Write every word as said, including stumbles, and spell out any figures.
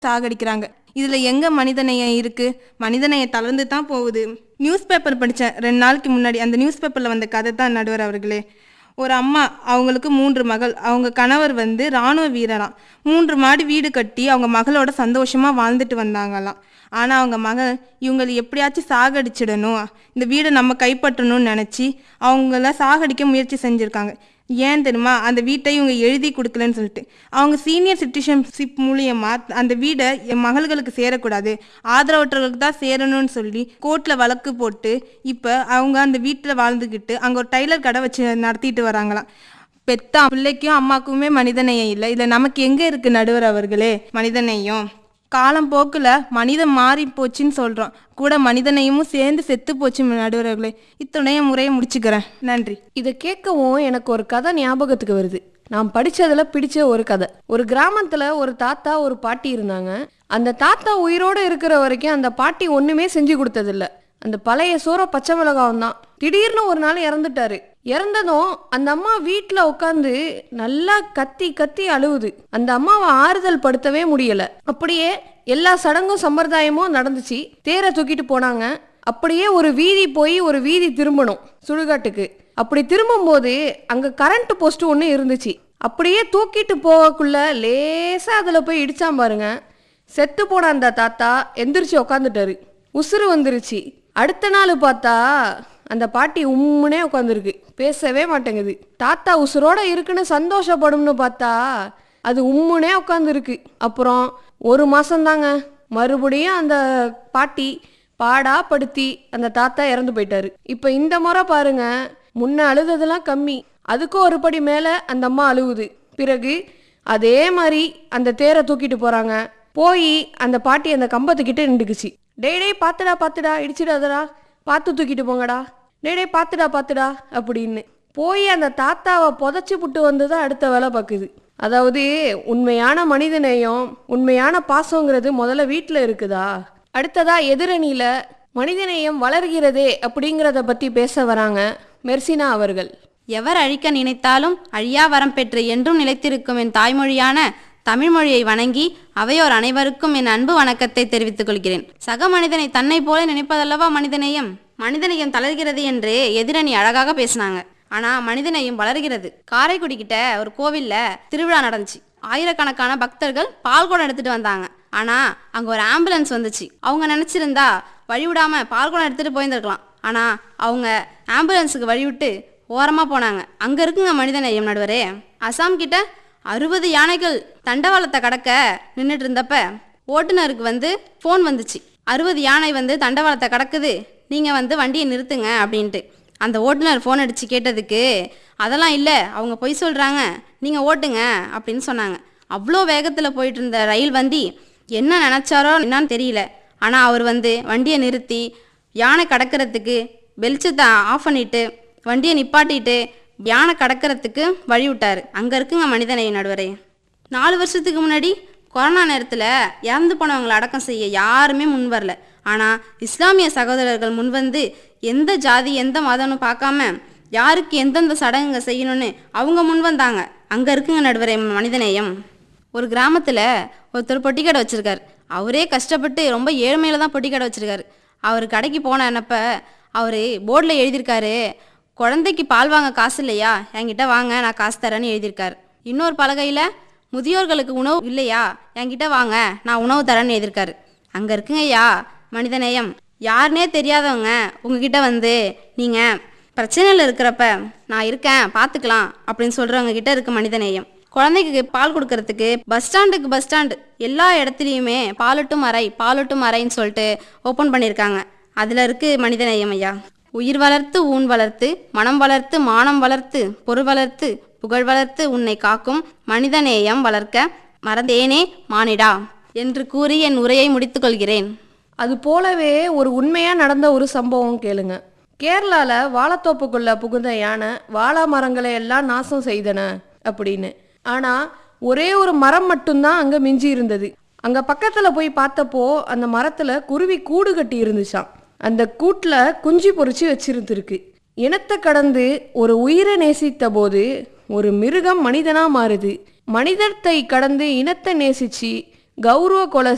சாகடிக்கிறாங்க. இதுல எங்க மனிதநேயம் இருக்கு? மனிதநேயம் தளர்ந்து தான் போகுது. நியூஸ் பேப்பர் படித்தேன் ரெண்டு நாளைக்கு முன்னாடி. அந்த நியூஸ் பேப்பரில் வந்த கதை தான் நடுவர் அவர்களே. ஒரு அம்மா, அவங்களுக்கு மூன்று மகள். அவங்க கணவர் வந்து இராணுவ வீரராம். மூன்று மாடி வீடு கட்டி அவங்க மகளோட சந்தோஷமாக வாழ்ந்துட்டு வந்தாங்களாம். ஆனால் அவங்க மகள் இவங்களை எப்படியாச்சும் சாகடிச்சிடணும், இந்த வீடை நம்ம கைப்பற்றணும்னு நினச்சி அவங்கள சாகடிக்க முயற்சி செஞ்சுருக்காங்க. ஏன் தெரியுமா? அந்த வீட்டை இவங்க எழுதி கொடுக்கலன்னு சொல்லிட்டு அவங்க சீனியர் சிட்டிசன்ஷிப் மூலியமாக அந்த வீடை என் மகள்களுக்கு சேரக்கூடாது, ஆதரவற்றவர்களுக்கு தான் சேரணும்னு சொல்லி கோர்ட்டில் வழக்கு போட்டு இப்போ அவங்க அந்த வீட்டில் வாழ்ந்துக்கிட்டு அங்கே ஒரு டைலர் கடை வச்சு நடத்திட்டு வராங்களாம். பெத்த பிள்ளைக்கும் அம்மாக்குமே மனிதநேயம் இல்லை. இதில் நமக்கு எங்கே இருக்குது நடுவர் அவர்களே மனிதநேயம்? காலம் போக்கில் மனிதன் மாறி போச்சுன்னு சொல்கிறோம், கூட மனிதனையும் சேர்ந்து செத்து போச்சு நடுவர்களே. இத்துணைய முறையை முடிச்சுக்கிறேன். நன்றி. இதை கேட்கவும் எனக்கு ஒரு கதை ஞாபகத்துக்கு வருது. நான் படித்ததில் பிடிச்ச ஒரு கதை. ஒரு கிராமத்தில் ஒரு தாத்தா ஒரு பாட்டி இருந்தாங்க. அந்த தாத்தா உயிரோடு இருக்கிற வரைக்கும் அந்த பாட்டி ஒன்றுமே செஞ்சு கொடுத்ததில்ல. அந்த பழைய சோற பச்சை மிளகாவும் தான். திடீர்னு ஒரு நாள் இறந்துட்டாரு. இறந்ததும் அந்த அம்மா வீட்டில் உட்காந்து நல்லா கத்தி கத்தி அழுவுது. அந்த அம்மாவை ஆறுதல் படுத்தவே முடியல. அப்படியே எல்லா சடங்கும் சம்பிரதாயமும் நடந்துச்சு. தேரை தூக்கிட்டு போனாங்க. அப்படியே ஒரு வீதி போய் ஒரு வீதி திரும்பணும் சுடுகாட்டுக்கு. அப்படி திரும்பும்போது அங்கே கரண்ட் போஸ்ட் ஒன்று இருந்துச்சு. அப்படியே தூக்கிட்டு போகக்குள்ள லேசா அதில் போய் இடிச்சான் பாருங்க. செத்து போன அந்த தாத்தா எந்திரிச்சு உக்காந்துட்டாரு. உசுறு வந்துருச்சு. அடுத்த நாள் பார்த்தா அந்த பாட்டி உம்முனே உட்காந்துருக்கு, பேசவே மாட்டேங்குது. தாத்தா உசுரோட இருக்குன்னு சந்தோஷப்படும்னு பார்த்தா அது உம்முனே உட்காந்துருக்கு. அப்புறம் ஒரு மாசம்தாங்க மறுபடியும் அந்த பாட்டி பாடா படுத்தி அந்த தாத்தா இறந்து போயிட்டாரு. இப்போ இந்த முறை பாருங்க, முன்ன அழுததெல்லாம் கம்மி, அதுக்கும் ஒரு படி மேலே அந்த அம்மா அழுவுது. பிறகு அதே மாதிரி அந்த தேரை தூக்கிட்டு போகிறாங்க. போய் அந்த பாட்டி அந்த கம்பத்துக்கிட்ட நின்றுக்குச்சு. டே டே பார்த்துடா பார்த்துடா, இடிச்சிடாதடா, பார்த்து தூக்கிட்டு போங்கடா, டே டே பார்த்துடா பார்த்துடா அப்படின்னு போய் அந்த தாத்தாவை புதைச்சி புட்டு வந்து தான் அடுத்த வேலை பார்க்குது. அதாவது உண்மையான மனிதநேயம், உண்மையான பாசங்கிறது முதல்ல வீட்டில் இருக்குதா? அடுத்ததா எதிரணியில் மனிதநேயம் வளர்கிறதே அப்படிங்கிறத பற்றி பேச வராங்க மெர்சினா அவர்கள். எவர் அழிக்க நினைத்தாலும் அழியா வரம் பெற்று என்றும் நிலைத்திருக்கும் என் தாய்மொழியான தமிழ் மொழியை வணங்கி அவையோர் அனைவருக்கும் என் அன்பு வணக்கத்தை தெரிவித்துக் கொள்கிறேன். சக மனிதனை தன்னை போல நினைப்பதல்லவா மனிதநேயம். மனிதநேயம் தளர்கிறது என்று எதிரணி அழகாக பேசினாங்க. ஆனா மனிதநேயம் வளர்கிறது. காரைக்குடி கிட்ட ஒரு கோவில்ல திருவிழா நடந்துச்சு. ஆயிரக்கணக்கான பக்தர்கள் பால்குடம் எடுத்துட்டு வந்தாங்க. ஆனா அங்க ஒரு ஆம்புலன்ஸ் வந்துச்சு. அவங்க நினைச்சிருந்தா வழிவிடாம பால்குடம் எடுத்துட்டு போயிருந்திருக்கலாம். ஆனா அவங்க ஆம்புலன்ஸுக்கு வழிவிட்டு ஓரமா போனாங்க. அங்க இருக்குங்க மனிதநேயம் நடுவரே. அசாம் கிட்ட அறுபது யானைகள் தண்டவாளத்தை கடக்க நின்றுட்டு இருந்தப்ப ஓட்டுநருக்கு வந்து ஃபோன் வந்துச்சு. அறுபது யானை வந்து தண்டவாளத்தை கடக்குது, நீங்கள் வந்து வண்டியை நிறுத்துங்க அப்படின்ட்டு. அந்த ஓட்டுநர் ஃபோன் அடித்து கேட்டதுக்கு அதெல்லாம் இல்லை, அவங்க பொய் சொல்கிறாங்க, நீங்கள் ஓட்டுங்க அப்படின்னு சொன்னாங்க. அவ்வளோ வேகத்தில் போயிட்டு இருந்த ரயில் வண்டி என்ன நினச்சாரோ என்னான்னு தெரியல. ஆனால் அவர் வந்து வண்டியை நிறுத்தி யானை கடக்கிறதுக்கு வெளிச்சத்தை ஆஃப் பண்ணிவிட்டு வண்டியை நிப்பாட்டிட்டு யானை கடக்கிறதுக்கு வழி விட்டார். அங்கே இருக்குங்க மனிதநேயம் நடுவரே. நாலு வருஷத்துக்கு முன்னாடி கொரோனா நேரத்தில் இறந்து போனவங்களை அடக்கம் செய்ய யாருமே முன் வரல. ஆனால் இஸ்லாமிய சகோதரர்கள் முன்வந்து எந்த ஜாதி எந்த மதம்னு பார்க்காம யாருக்கு எந்தெந்த சடங்குங்க செய்யணும்னு அவங்க முன் வந்தாங்க. அங்கே இருக்குங்க நடுவரே மனிதநேயம். ஒரு கிராமத்தில் ஒருத்தர் பொட்டி கடை வச்சுருக்கார். அவரே கஷ்டப்பட்டு ரொம்ப ஏழ்மையில் தான் பொட்டி கடை வச்சுருக்காரு. அவர் கடைக்கு போன என்னப்ப அவர் போர்டில் எழுதியிருக்காரு, குழந்தைக்கு பால் வாங்க காசு இல்லையா, என்கிட்ட வாங்க நான் காசு தரேன்னு எழுதியிருக்காரு. இன்னொரு பலகையில் முதியோர்களுக்கு உணவு இல்லையா, என்கிட்ட வாங்க நான் உணவு தரேன்னு எழுதியிருக்காரு. அங்கே இருக்குங்க ஐயா மனிதநேயம். யாருனே தெரியாதவங்க உங்ககிட்ட வந்து நீங்கள் பிரச்சனையில் இருக்கிறப்ப நான் இருக்கேன் பார்த்துக்கலாம் அப்படின்னு சொல்கிறவங்க கிட்ட இருக்குது மனிதநேயம். குழந்தைக்கு பால் கொடுக்கறதுக்கு பஸ் ஸ்டாண்டுக்கு பஸ் ஸ்டாண்டு எல்லா இடத்துலையுமே பாலட்டும் அறை பாலட்டும் அறைன்னு சொல்லிட்டு ஓப்பன் பண்ணியிருக்காங்க. அதில் இருக்குது மனிதநேயம் ஐயா. உயிர் வளர்த்து ஊன் வளர்த்து மனம் வளர்த்து மானம் வளர்த்து பொருள் வளர்த்து புகழ் வளர்த்து உன்னை காக்கும் மனிதநேயம் வளர்க்க மறந்தேனே மானிடா என்று கூறி என் உரையை முடித்துக் கொள்கிறேன். அது போலவே ஒரு உண்மையாக நடந்த ஒரு சம்பவம் கேளுங்க. கேரளாவில் வாழைத்தோப்புக்குள்ள புகுந்த யானை வாழை மரங்களை எல்லாம் நாசம் செய்தன அப்படின்னு. ஆனால் ஒரே ஒரு மரம் மட்டும்தான் அங்கே மிஞ்சி இருந்தது. அங்கே பக்கத்தில் போய் பார்த்தப்போ அந்த மரத்தில் குருவி கூடு கட்டி இருந்துச்சான். அந்த கூட்டில் குஞ்சு பொறிச்சு வச்சிருந்துருக்கு. இனத்தை கடந்து ஒரு உயிரை நேசித்த போது ஒரு மிருகம் மனிதனாக மாறுது. மனிதத்தை கடந்து இனத்தை நேசித்து கௌரவ கொலை